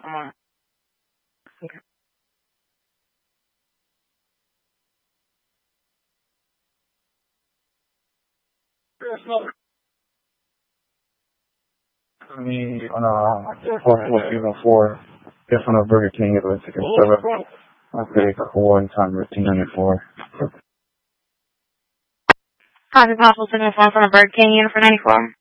Okay. I mean, on a 4, guess on a Burger King, it was like a 7. I think 4 time 1894. Copy possible to the phone from a Burger King unit for 94.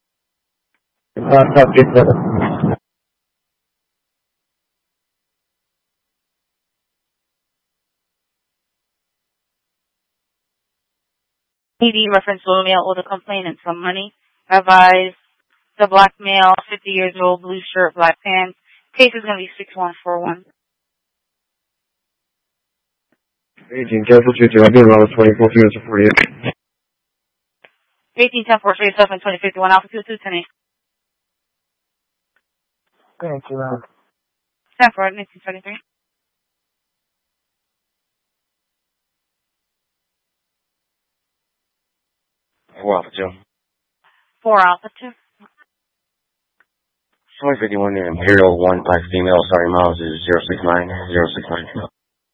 ED reference will mail order complainant some money. Advise the black male, 50 years old, blue shirt, black pants. Case is going to be 6141. 18, careful, 22, I'll be around 24 minutes or 48. 18, 10, 4, 3, 7, 20, 51, Alpha 2, 2, 10, 8. Thank you, man. 10, 4, 1973. Alpha 2. 4, Alpha 2. 2051 Imperial 1 black female, sorry, miles is 069, 069.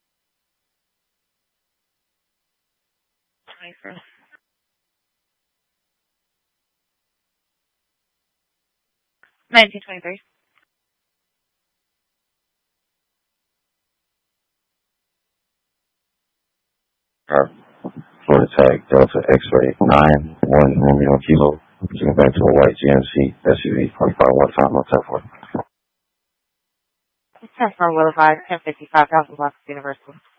21st. $19.23. Florida tag Delta X-ray 91 Romeo Kilo. Getting back to a white GMC SUV 2515 on 1040. 10 for Willow 5, 1055, Alpha Black University.